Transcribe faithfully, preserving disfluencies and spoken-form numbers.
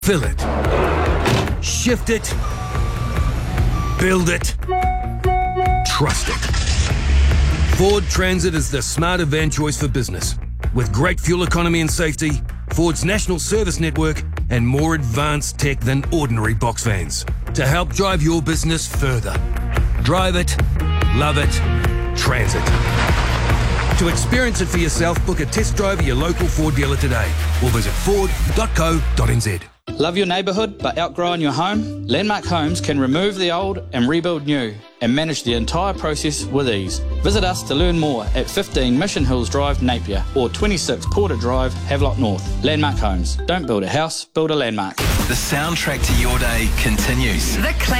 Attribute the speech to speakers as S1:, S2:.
S1: Fill it. Shift it. Build it. Trust it. Ford Transit is the smarter van choice for business. With great fuel economy and safety, Ford's national service network, and more advanced tech than ordinary box vans to help drive your business further. Drive it, love it, Transit. To experience it for yourself, book a test drive at your local Ford dealer today or visit ford dot co dot n z.
S2: Love your neighbourhood but outgrowing your home? Landmark Homes can remove the old and rebuild new and manage the entire process with ease. Visit us to learn more at fifteen Mission Hills Drive, Napier or twenty-six Porter Drive, Havelock North. Landmark Homes. Don't build a house, build a landmark.
S3: The soundtrack to your day continues.
S4: The